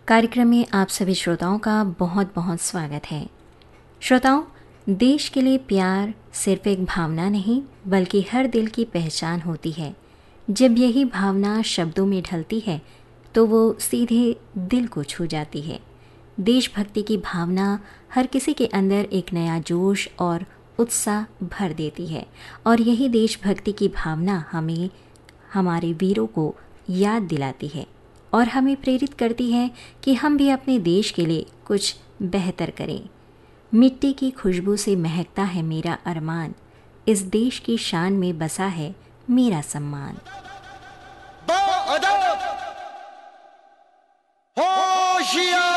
कार्यक्रम में आप सभी श्रोताओं का बहुत बहुत स्वागत है। श्रोताओं, देश के लिए प्यार सिर्फ एक भावना नहीं बल्कि हर दिल की पहचान होती है। जब यही भावना शब्दों में ढलती है तो वो सीधे दिल को छू जाती है। देशभक्ति की भावना हर किसी के अंदर एक नया जोश और उत्साह भर देती है और यही देशभक्ति की भावना हमें हमारे वीरों को याद दिलाती है और हमें प्रेरित करती है कि हम भी अपने देश के लिए कुछ बेहतर करें। मिट्टी की खुशबू से महकता है मेरा अरमान, इस देश की शान में बसा है मेरा सम्मान। होशियार